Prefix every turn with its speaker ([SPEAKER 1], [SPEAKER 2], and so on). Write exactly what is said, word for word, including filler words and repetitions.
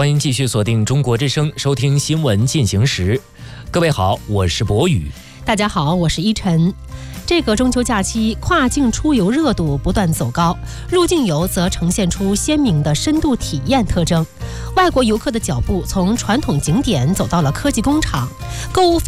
[SPEAKER 1] 欢迎继续锁定中国之声，收听新闻进行时。各位好，我是博宇。
[SPEAKER 2] 大家好，我是依晨。这个中秋假期，跨境出游热度不断走高，入境游则呈现出鲜明的深度体验特征。外国游客的脚步从传统景点走到了科技工厂，购物